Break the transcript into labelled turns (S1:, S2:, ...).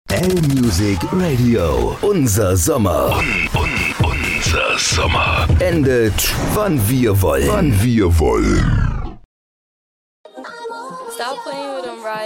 S1: L-Music Radio. Unser Sommer. Unser Sommer. Endet, wann wir wollen.
S2: Stop playing with them, right?